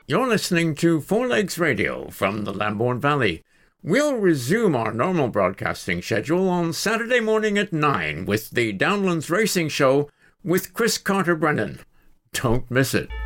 You're listening to Four Legs Radio from the Lambourne Valley. We'll resume our normal broadcasting schedule on Saturday morning at 9 with the Downlands Racing Show with Chris Carter-Brennan. Don't miss it.